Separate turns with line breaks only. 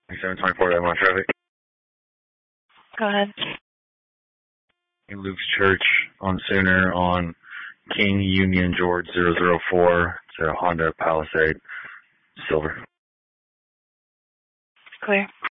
724, I'm on traffic.
Go ahead.
Luke's Church on Sooner on King Union George 004. It's a Honda Palisade Silver.
Clear.